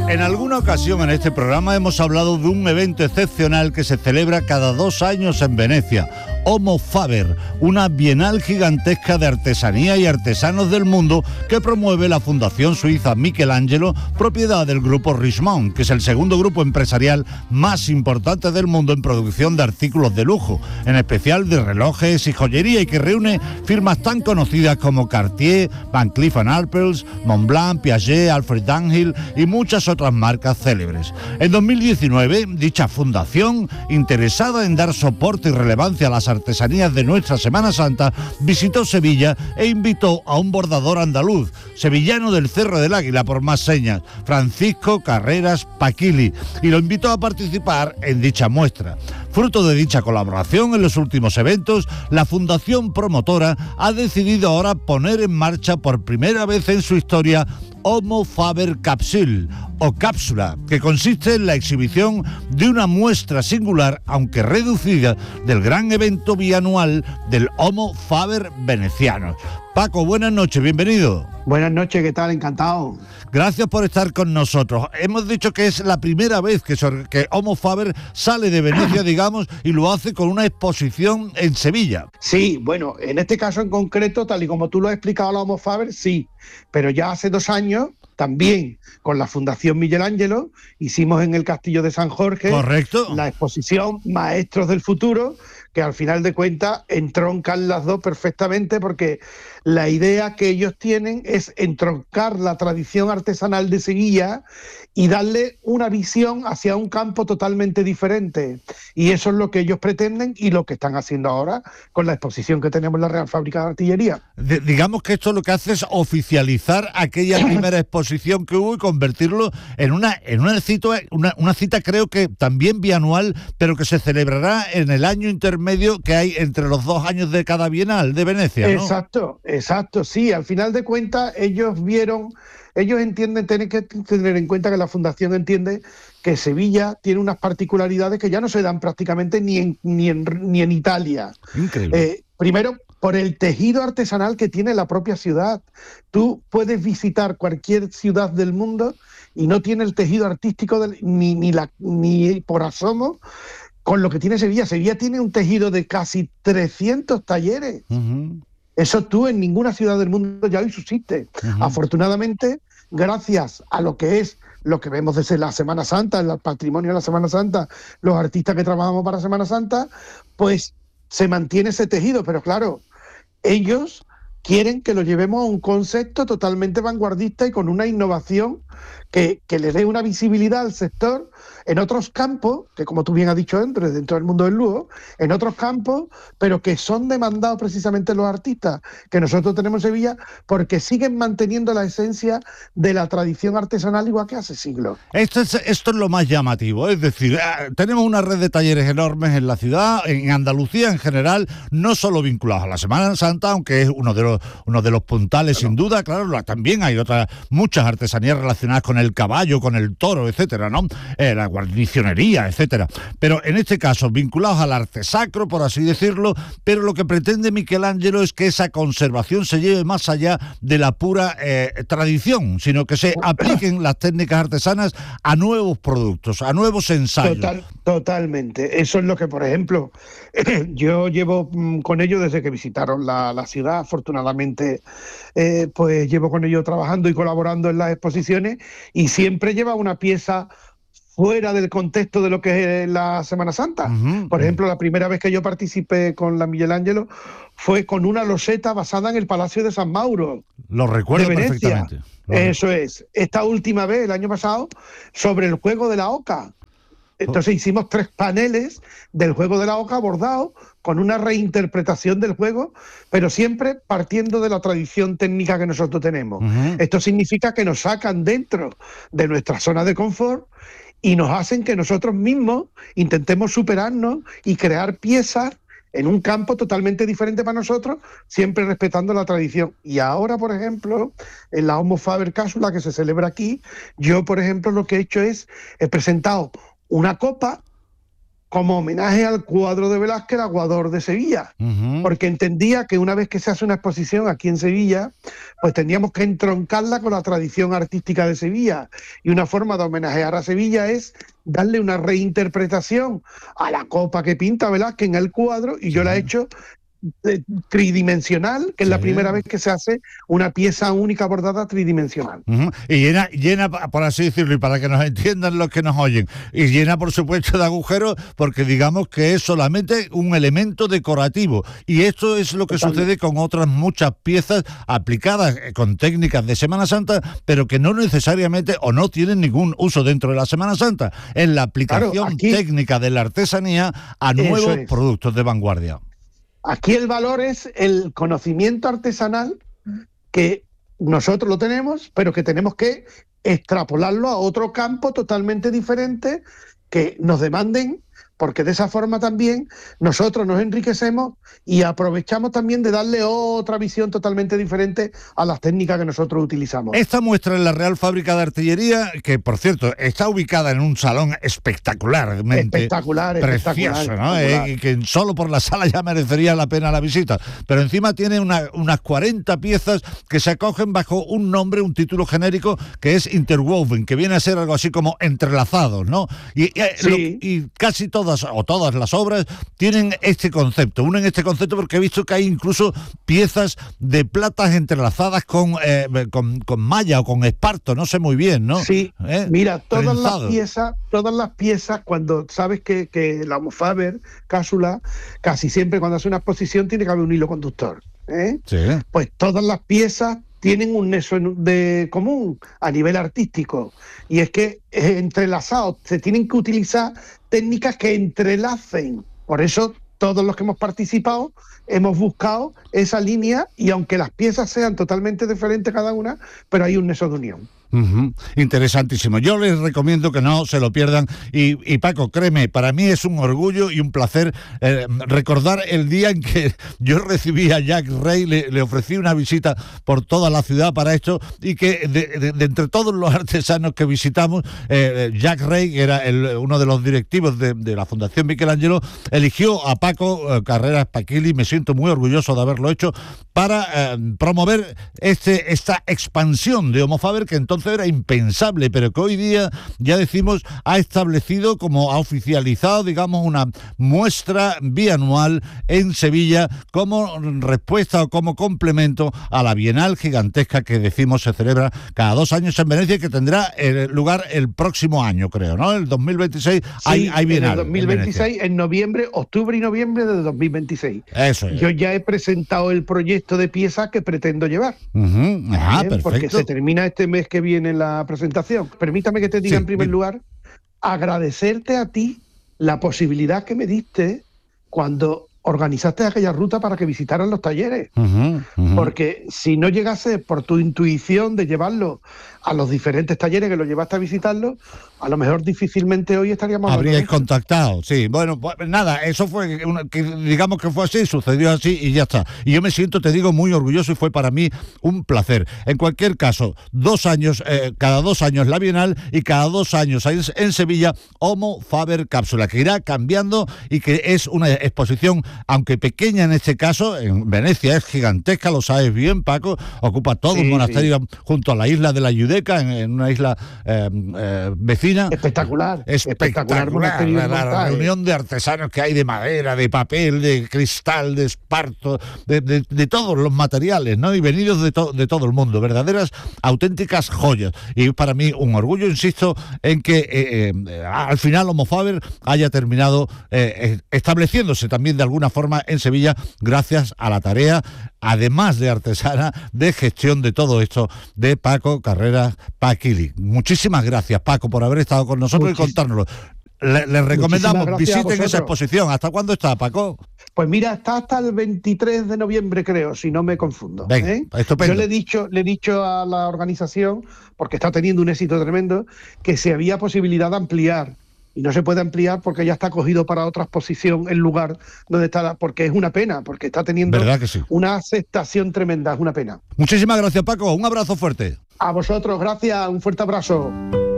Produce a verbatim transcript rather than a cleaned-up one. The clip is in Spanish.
En alguna ocasión en este programa hemos hablado de un evento excepcional que se celebra cada dos años en Venecia, Homo Faber, una bienal gigantesca de artesanía y artesanos del mundo que promueve la Fundación Suiza Michelangelo, propiedad del grupo Richemont, que es el segundo grupo empresarial más importante del mundo en producción de artículos de lujo, en especial de relojes y joyería, y que reúne firmas tan conocidas como Cartier, Van Cleef and Arpels, Montblanc, Piaget, Alfred Dunhill y muchas otras marcas célebres. En dos mil diecinueve, dicha fundación, interesada en dar soporte y relevancia a las artesanías de nuestra Semana Santa, visitó Sevilla e invitó a un bordador andaluz, sevillano del Cerro del Águila por más señas, Francisco Carreras Paquili, y lo invitó a participar en dicha muestra. Fruto de dicha colaboración en los últimos eventos, la fundación promotora ha decidido ahora poner en marcha por primera vez en su historia Homo Faber Capsule, o cápsula, que consiste en la exhibición de una muestra singular, aunque reducida, del gran evento bianual del Homo Faber veneciano. Paco, buenas noches, bienvenido. Buenas noches, ¿qué tal? Encantado. Gracias por estar con nosotros. Hemos dicho que es la primera vez que, que Homo Faber sale de Venecia, digamos, y lo hace con una exposición en Sevilla. Sí, bueno, en este caso en concreto, tal y como tú lo has explicado, la Homo Faber, sí, pero ya hace dos años, también con la Fundación Michelangelo, hicimos en el Castillo de San Jorge. Correcto. La exposición Maestros del Futuro, que al final de cuentas entroncan las dos perfectamente, porque la idea que ellos tienen es entroncar la tradición artesanal de Sevilla y darle una visión hacia un campo totalmente diferente. Y eso es lo que ellos pretenden y lo que están haciendo ahora con la exposición que tenemos en la Real Fábrica de Artillería. De, digamos que esto lo que hace es oficializar aquella primera exposición que hubo y convertirlo en una en una cita, una, una cita creo que también bianual, pero que se celebrará en el año intermedio que hay entre los dos años de cada bienal de Venecia, ¿no? Exacto, exacto, sí. Al final de cuentas ellos vieron... Ellos entienden, tienen que tener en cuenta que la Fundación entiende que Sevilla tiene unas particularidades que ya no se dan prácticamente ni en, ni en, ni en Italia. Increíble. Eh, primero, por el tejido artesanal que tiene la propia ciudad. Tú puedes visitar cualquier ciudad del mundo y no tiene el tejido artístico del, ni, ni, la, ni por asomo con lo que tiene Sevilla. Sevilla tiene un tejido de casi trescientos talleres. Uh-huh. Eso tú en ninguna ciudad del mundo ya hoy subsiste. Uh-huh. Afortunadamente, gracias a lo que es lo que vemos desde la Semana Santa, el patrimonio de la Semana Santa, los artistas que trabajamos para Semana Santa, pues se mantiene ese tejido. Pero claro, ellos quieren que lo llevemos a un concepto totalmente vanguardista y con una innovación que, que le dé una visibilidad al sector en otros campos, que como tú bien has dicho dentro, dentro del mundo del lujo, en otros campos, pero que son demandados precisamente los artistas que nosotros tenemos en Sevilla, porque siguen manteniendo la esencia de la tradición artesanal igual que hace siglos. Esto es, esto es lo más llamativo, es decir, tenemos una red de talleres enormes en la ciudad, en Andalucía en general, no solo vinculados a la Semana Santa, aunque es uno de los, uno de los puntales, claro, sin duda, claro, también hay otras muchas artesanías relacionadas con el caballo, con el toro, etcétera, ¿no? Eh, la guarnicionería, etcétera. Pero en este caso, vinculados al arte sacro, por así decirlo, pero lo que pretende Michelangelo es que esa conservación se lleve más allá de la pura eh, tradición, sino que se apliquen las técnicas artesanas a nuevos productos, a nuevos ensayos. Total, totalmente. Eso es lo que, por ejemplo, yo llevo con ellos desde que visitaron la, la ciudad. Afortunadamente, eh, pues llevo con ellos trabajando y colaborando en las exposiciones, y siempre lleva una pieza fuera del contexto de lo que es la Semana Santa. Uh-huh. Por ejemplo, la primera vez que yo participé con la Michelangelo fue con una loseta basada en el Palacio de San Mauro. Lo recuerdo perfectamente. Lo Eso recuerdo. es. Esta última vez, el año pasado, sobre el juego de la oca. Entonces hicimos tres paneles del juego de la oca abordado con una reinterpretación del juego, pero siempre partiendo de la tradición técnica que nosotros tenemos. Uh-huh. Esto significa que nos sacan dentro de nuestra zona de confort y nos hacen que nosotros mismos intentemos superarnos y crear piezas en un campo totalmente diferente para nosotros, siempre respetando la tradición. Y ahora, por ejemplo, en la Homo Faber Cápsula que se celebra aquí, yo, por ejemplo, lo que he hecho es, he presentado una copa como homenaje al cuadro de Velázquez, el Aguador de Sevilla, uh-huh. porque entendía que una vez que se hace una exposición aquí en Sevilla, pues tendríamos que entroncarla con la tradición artística de Sevilla, y una forma de homenajear a Sevilla es darle una reinterpretación a la copa que pinta Velázquez en el cuadro, y yo uh-huh. la he hecho eh, tridimensional, que es sí. la primera vez que se hace una pieza única bordada tridimensional. Uh-huh. Y llena, llena, por así decirlo, y para que nos entiendan los que nos oyen, y llena por supuesto de agujeros, porque digamos que es solamente un elemento decorativo, y esto es lo que Totalmente. Sucede con otras muchas piezas aplicadas con técnicas de Semana Santa, pero que no necesariamente o no tienen ningún uso dentro de la Semana Santa, en la aplicación claro, aquí, técnica de la artesanía a nuevos es. productos de vanguardia. Aquí el valor es el conocimiento artesanal, que nosotros lo tenemos, pero que tenemos que extrapolarlo a otro campo totalmente diferente, que nos demanden, porque de esa forma también nosotros nos enriquecemos y aprovechamos también de darle otra visión totalmente diferente a las técnicas que nosotros utilizamos. Esta muestra en la Real Fábrica de Artillería, que por cierto está ubicada en un salón espectacularmente espectacular, precioso, espectacular, ¿no? espectacular. Eh, que solo por la sala ya merecería la pena la visita, pero encima tiene una, unas cuarenta piezas que se acogen bajo un nombre, un título genérico que es Interwoven, que viene a ser algo así como entrelazados, ¿no? Y, y, sí. lo, y casi todas o todas las obras tienen este concepto, unen este concepto porque he visto que hay incluso piezas de platas entrelazadas con, eh, con, con malla o con esparto, no sé muy bien, ¿no? Sí, ¿Eh? mira, todas Trenzado. las piezas, todas las piezas, cuando sabes que, que la Homofaber, Cápsula, casi siempre cuando hace una exposición tiene que haber un hilo conductor, ¿eh? Sí. Pues todas las piezas tienen un nexo de común a nivel artístico, y es que eh, entrelazados, se tienen que utilizar técnicas que entrelacen. Por eso todos los que hemos participado hemos buscado esa línea, y aunque las piezas sean totalmente diferentes cada una, pero hay un nexo de unión. Uh-huh. Interesantísimo. Yo les recomiendo que no se lo pierdan. Y, y Paco, créeme, para mí es un orgullo y un placer eh, recordar el día en que yo recibí a Jack Rey, le, le ofrecí una visita por toda la ciudad para esto, y que de, de, de entre todos los artesanos que visitamos, eh, Jack Rey, que era el, uno de los directivos de, de la Fundación Michelangelo, eligió a Paco eh, Carreras Paquili, me siento muy orgulloso de haberlo hecho, para eh, promover este, esta expansión de Homofaber, que entonces era impensable, pero que hoy día ya decimos ha establecido, como ha oficializado, digamos, una muestra bianual en Sevilla como respuesta o como complemento a la Bienal gigantesca que decimos se celebra cada dos años en Venecia, y que tendrá eh, lugar el próximo año, creo, ¿no? El dos mil veintiséis sí, hay, hay Bienal. En el dos mil veintiséis, en, en noviembre, octubre y noviembre de dos mil veintiséis. Eso es. Yo ya he presentado el proyecto de piezas que pretendo llevar. Uh-huh. Ah, perfecto. Porque se termina este mes que viene la presentación. Permítame que te diga sí, en primer bien. lugar, agradecerte a ti la posibilidad que me diste cuando organizaste aquella ruta para que visitaran los talleres. Uh-huh, uh-huh. Porque si no llegase por tu intuición de llevarlo a los diferentes talleres que lo llevaste a visitarlo, a lo mejor difícilmente hoy estaríamos... Habríais contactado, sí. Bueno, pues nada, eso fue, una, que digamos que fue así, sucedió así y ya está. Y yo me siento, te digo, muy orgulloso, y fue para mí un placer. En cualquier caso, dos años, eh, cada dos años la Bienal, y cada dos años en, en Sevilla, Homofaber Cápsula, que irá cambiando y que es una exposición, aunque pequeña en este caso, en Venecia es gigantesca, lo sabes bien, Paco, ocupa todo sí, un monasterio sí. junto a la isla de la Yudeca, en, en una isla eh, eh, vecina. Espectacular, espectacular, espectacular la, la, la reunión de artesanos que hay de madera, de papel, de cristal, de esparto, de, de, de todos los materiales, ¿no? Y venidos de, to, de todo el mundo, verdaderas, auténticas joyas. Y para mí un orgullo, insisto, en que eh, eh, al final Homofaber haya terminado eh, estableciéndose también de alguna forma en Sevilla, gracias a la tarea, además de artesana, de gestión de todo esto de Paco Carreras Paquili. Muchísimas gracias, Paco, por haber estado con nosotros Muchis... y contárnoslo. Les le recomendamos, visiten esa exposición. ¿Hasta cuándo está, Paco? Pues mira, está hasta el veintitrés de noviembre, creo, si no me confundo. Venga, ¿eh? Estupendo. Yo le he dicho, le he dicho a la organización, porque está teniendo un éxito tremendo, que si había posibilidad de ampliar. Y no se puede ampliar porque ya está cogido para otra exposición el lugar donde está, porque es una pena, porque está teniendo ¿verdad que sí? Una aceptación tremenda, es una pena. Muchísimas gracias, Paco. Un abrazo fuerte. A vosotros, gracias, un fuerte abrazo.